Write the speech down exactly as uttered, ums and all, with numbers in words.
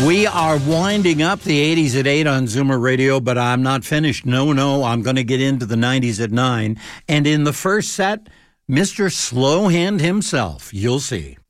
We are winding up the eighties at eight on Zoomer Radio, but I'm not finished. No, no, I'm going to get into the nineties at nine. And in the first set, Mister Slowhand himself. You'll see.